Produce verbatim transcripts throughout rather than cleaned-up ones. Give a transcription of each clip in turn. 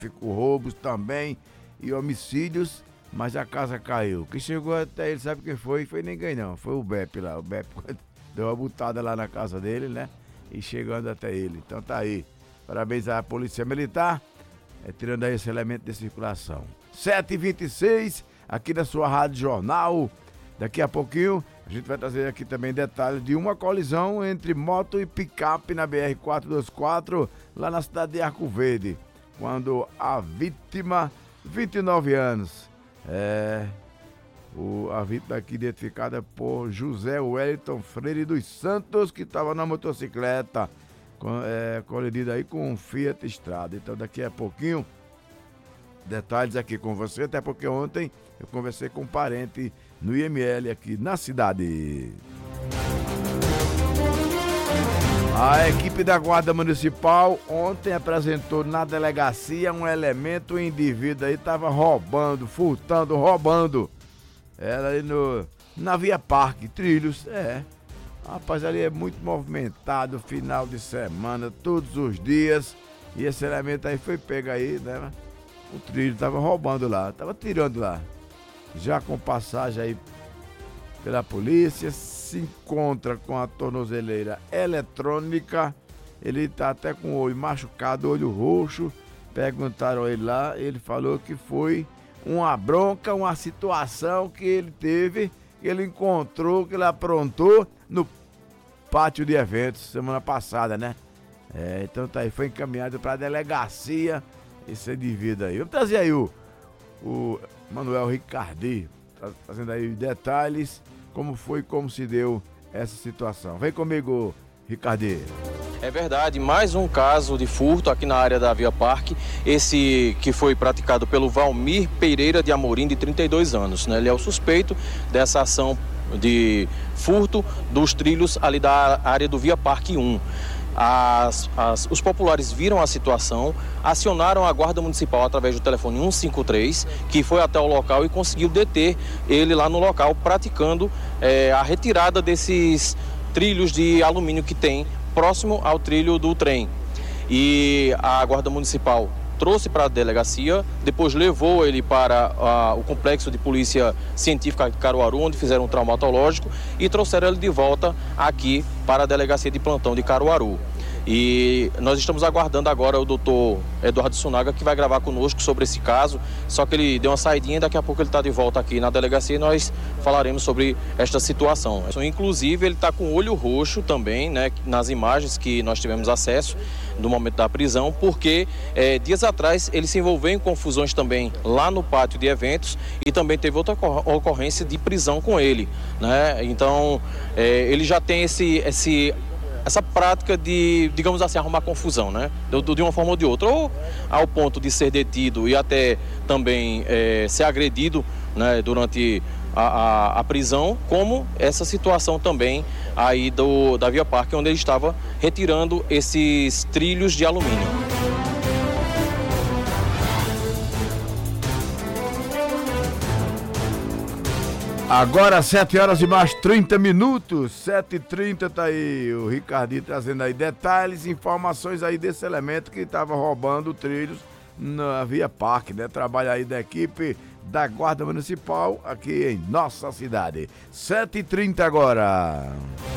roubos também e homicídios, mas a casa caiu. Quem chegou até ele, sabe quem foi? Foi ninguém não, foi o Beppe lá. O Beppe deu uma butada lá na casa dele, né? E chegando até ele. Então tá aí. Parabéns à Polícia Militar, é, tirando aí esse elemento de circulação. sete e vinte e seis, aqui na sua Rádio Jornal. Daqui a pouquinho a gente vai trazer aqui também detalhes de uma colisão entre moto e picape na B R quatrocentos e vinte e quatro, lá na cidade de Arco Verde, quando a vítima, vinte e nove anos, é, o, a vítima aqui identificada por José Wellington Freire dos Santos, que estava na motocicleta, com, é, colidida aí com um Fiat Strada. Então daqui a pouquinho, detalhes aqui com você, até porque ontem eu conversei com um parente no I M L aqui na cidade. A equipe da Guarda Municipal ontem apresentou na delegacia um elemento, um indivíduo aí estava roubando, furtando, roubando. Era ali no, na Via Parque, Trilhos, é. Rapaz, ali é muito movimentado, final de semana, todos os dias. E esse elemento aí foi pego aí, né? O Trilho tava roubando lá, tava tirando lá. Já com passagem aí pela polícia, se encontra com a tornozeleira eletrônica. Ele tá até com o olho machucado, olho roxo. Perguntaram ele lá, ele falou que foi uma bronca, uma situação que ele teve, que ele encontrou, que ele aprontou no pátio de eventos semana passada, né? É, então tá aí, foi encaminhado para a delegacia esse indivíduo aí. Vamos trazer aí o, o Manuel Ricardi, tá fazendo aí detalhes, como foi, como se deu essa situação. Vem comigo, Ricardi. É verdade, mais um caso de furto aqui na área da Via Parque, esse que foi praticado pelo Valmir Pereira de Amorim, de trinta e dois anos, né? Ele é o suspeito dessa ação de furto dos trilhos ali da área do Via Parque um. As, as, os populares viram a situação, acionaram a Guarda Municipal através do telefone cento e cinquenta e três, que foi até o local e conseguiu deter ele lá no local, praticando é, a retirada desses trilhos de alumínio que tem próximo ao trilho do trem. E a Guarda Municipal trouxe para a delegacia, depois levou ele para uh, o complexo de polícia científica de Caruaru, onde fizeram um traumatológico, e trouxeram ele de volta aqui para a delegacia de plantão de Caruaru. E nós estamos aguardando agora o doutor Eduardo Sunaga, que vai gravar conosco sobre esse caso, só que ele deu uma saidinha e daqui a pouco ele está de volta aqui na delegacia e nós falaremos sobre esta situação. Inclusive ele está com o olho roxo também, né, nas imagens que nós tivemos acesso no momento da prisão, porque é, dias atrás ele se envolveu em confusões também lá no pátio de eventos e também teve outra ocorrência de prisão com ele, né? Então é, ele já tem esse... esse essa prática de, digamos assim, arrumar confusão, né? De, de uma forma ou de outra, ou ao ponto de ser detido e até também é, ser agredido, né, durante a, a, a prisão, como essa situação também aí do, da Via Parque, onde ele estava retirando esses trilhos de alumínio. Agora sete horas e mais trinta minutos, sete e trinta, tá aí o Ricardinho trazendo aí detalhes, informações aí desse elemento que estava roubando trilhos na Via Parque, né? Trabalho aí da equipe da Guarda Municipal aqui em nossa cidade. sete e trinta agora.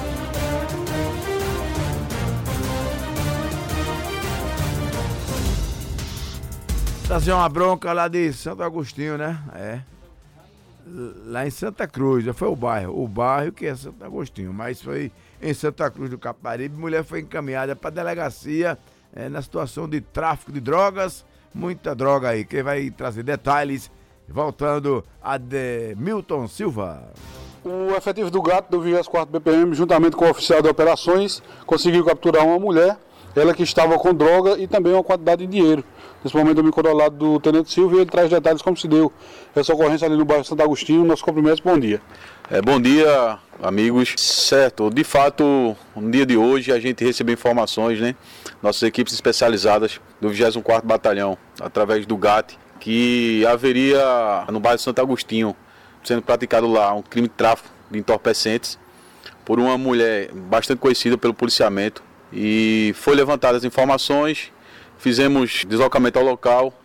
Trazer uma bronca lá de Santo Agostinho, né? É. Lá em Santa Cruz, já foi o bairro, o bairro que é Santo Agostinho, mas foi em Santa Cruz do Caparibe. Mulher foi encaminhada para a delegacia é, na situação de tráfico de drogas, muita droga aí. Quem vai trazer detalhes, voltando a de Milton Silva. O efetivo do GAT do vigésimo quarto B P M, juntamente com o oficial de operações, conseguiu capturar uma mulher, ela que estava com droga e também uma quantidade de dinheiro. Nesse momento eu me encontro ao lado do Tenente Silvio e ele traz detalhes como se deu essa ocorrência ali no bairro Santo Agostinho. Nossos cumprimentos, bom dia. É, bom dia, amigos. Certo, de fato, no dia de hoje a gente recebeu informações, né? Nossas equipes especializadas do vigésimo quarto Batalhão, através do GAT, que haveria no bairro Santo Agostinho, sendo praticado lá um crime de tráfico de entorpecentes por uma mulher bastante conhecida pelo policiamento. E foi levantadas as informações, fizemos deslocamento ao local